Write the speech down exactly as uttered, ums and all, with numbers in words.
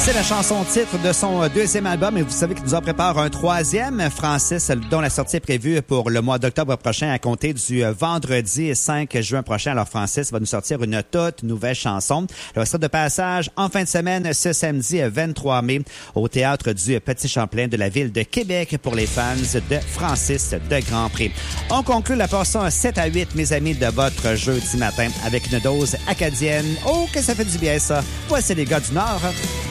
C'est la chanson titre de son deuxième album et vous savez qu'il nous en prépare un troisième, Francis, dont la sortie est prévue pour le mois d'octobre prochain à compter du vendredi cinq juin prochain. Alors Francis va nous sortir une toute nouvelle chanson. Elle va sera de passage en fin de semaine ce samedi vingt-trois mai au Théâtre du Petit Champlain de la ville de Québec pour les fans de Francis de Grandpré. On conclut la portion sept à huit, mes amis, de votre jeudi matin avec une dose acadienne. Oh, que ça fait du bien ça! Voici les gars du Nord.